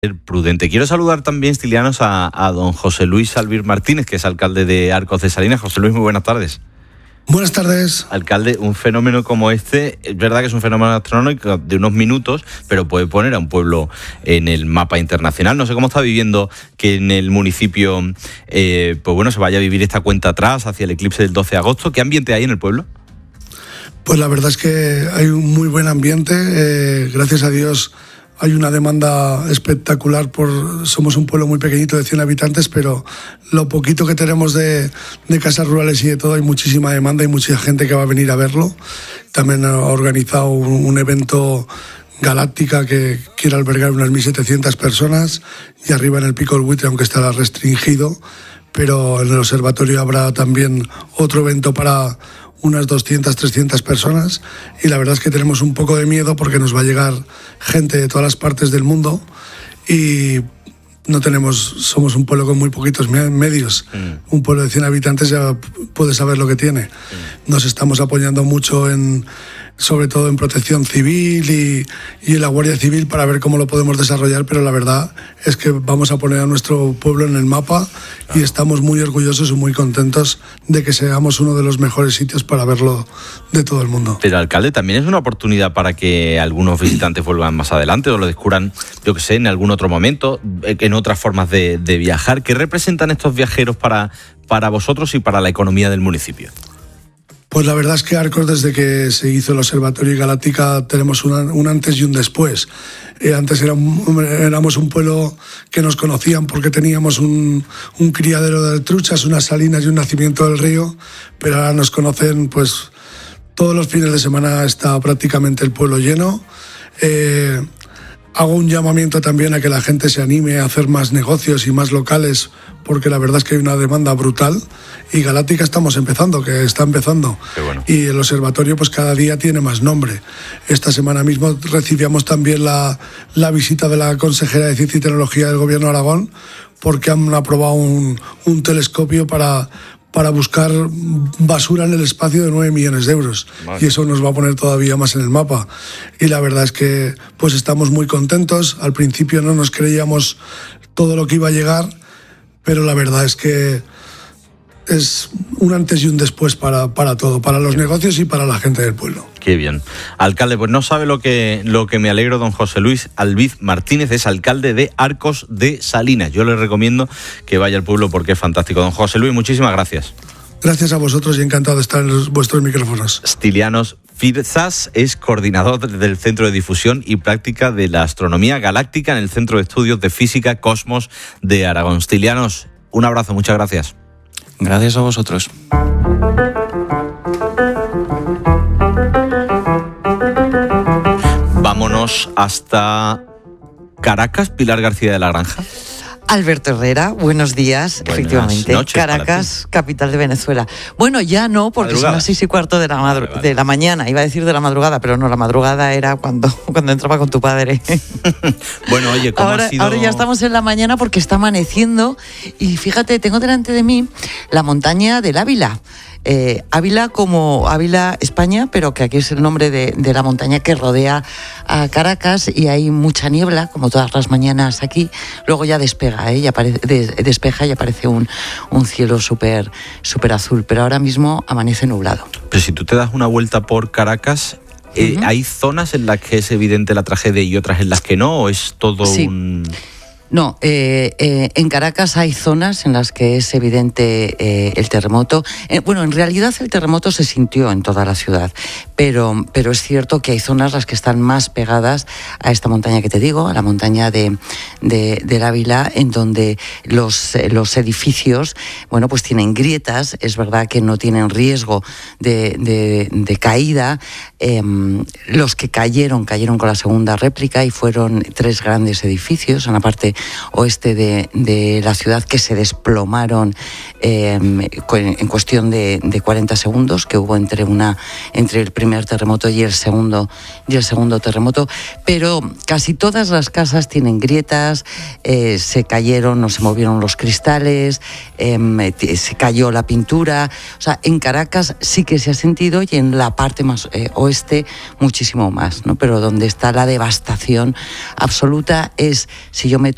Prudente. Quiero saludar también, Stilianos, a don José Luis Albir Martínez, que es alcalde de Arcos de Salinas. José Luis, muy buenas tardes. Buenas tardes. Alcalde, un fenómeno como este, es verdad que es un fenómeno astronómico de unos minutos, pero puede poner a un pueblo en el mapa internacional. No sé cómo está viviendo que en el municipio, se vaya a vivir esta cuenta atrás hacia el eclipse del 12 de agosto. ¿Qué ambiente hay en el pueblo? Pues la verdad es que hay un muy buen ambiente. Gracias a Dios hay una demanda espectacular. Somos un pueblo muy pequeñito de 100 habitantes, pero lo poquito que tenemos de casas rurales y de todo, hay muchísima demanda y mucha gente que va a venir a verlo. También ha organizado un evento Galáctica que quiere albergar unas 1.700 personas, y arriba en el Pico del Buitre, aunque estará restringido, pero en el observatorio habrá también otro evento para unas 200, 300 personas, y la verdad es que tenemos un poco de miedo porque nos va a llegar gente de todas las partes del mundo y somos un pueblo con muy poquitos medios. Un pueblo de 100 habitantes ya puede saber lo que tiene. Nos estamos apoyando mucho sobre todo en protección civil y en la Guardia Civil para ver cómo lo podemos desarrollar, pero la verdad es que vamos a poner a nuestro pueblo en el mapa y estamos muy orgullosos y muy contentos de que seamos uno de los mejores sitios para verlo de todo el mundo. Pero, alcalde, también es una oportunidad para que algunos visitantes vuelvan más adelante o lo descubran, yo que sé, en algún otro momento, en otras formas de viajar. ¿Qué representan estos viajeros para vosotros y para la economía del municipio? Pues la verdad es que Arcos, desde que se hizo el Observatorio Galáctica, tenemos un antes y un después. Antes éramos un pueblo que nos conocían porque teníamos un criadero de truchas, unas salinas y un nacimiento del río, pero ahora nos conocen, pues todos los fines de semana está prácticamente el pueblo lleno. Hago un llamamiento también a que la gente se anime a hacer más negocios y más locales, porque la verdad es que hay una demanda brutal, y Galáctica está empezando. Qué bueno. Y el observatorio pues cada día tiene más nombre. Esta semana mismo recibíamos también la visita de la consejera de Ciencia y Tecnología del Gobierno de Aragón, porque han aprobado un telescopio para buscar basura en el espacio de 9 millones de euros. Vale. Y eso nos va a poner todavía más en el mapa. Y la verdad es que pues estamos muy contentos. Al principio no nos creíamos todo lo que iba a llegar, pero la verdad es que es un antes y un después para todo, para los negocios y para la gente del pueblo. Qué bien. Alcalde, pues no sabe lo que me alegro, don José Luis Albir Martínez es alcalde de Arcos de Salinas. Yo le recomiendo que vaya al pueblo porque es fantástico. Don José Luis, muchísimas gracias. Gracias a vosotros y encantado de estar en vuestros micrófonos. Stilianos Firzas es coordinador del Centro de Difusión y Práctica de la Astronomía Galáctica en el Centro de Estudios de Física Cosmos de Aragón. Stilianos, un abrazo, muchas gracias. Gracias a vosotros. Vámonos hasta Caracas, Pilar García de la Granja. Alberto Herrera, buenos días. Buenas efectivamente, noches, Caracas, capital de Venezuela. Bueno, ya no, porque son las 6:15 de la mañana. Iba a decir de la madrugada, pero no, la madrugada era cuando entraba con tu padre. Bueno, oye, ¿cómo ha sido? Ahora ya estamos en la mañana porque está amaneciendo y fíjate, tengo delante de mí la montaña del Ávila. Ávila como Ávila, España, pero que aquí es el nombre de la montaña que rodea a Caracas, y hay mucha niebla, como todas las mañanas aquí. Luego ya despega, despeja y aparece un cielo súper azul, pero ahora mismo amanece nublado. Pero si tú te das una vuelta por Caracas, ¿hay zonas en las que es evidente la tragedia y otras en las que no? ¿O es todo No, en Caracas hay zonas en las que es evidente el terremoto. En realidad el terremoto se sintió en toda la ciudad, pero es cierto que hay zonas las que están más pegadas a esta montaña que te digo, a la montaña del Ávila, en donde los edificios, pues tienen grietas. Es verdad que no tienen riesgo de caída. Los que cayeron con la segunda réplica, y fueron 3 grandes edificios en la parte oeste de la ciudad que se desplomaron en cuestión de 40 segundos que hubo entre el primer terremoto y el segundo terremoto, pero casi todas las casas tienen grietas, se cayeron, no se movieron los cristales, se cayó la pintura. O sea, en Caracas sí que se ha sentido, y en la parte más oeste muchísimo más, ¿no? Pero donde está la devastación absoluta es, si yo meto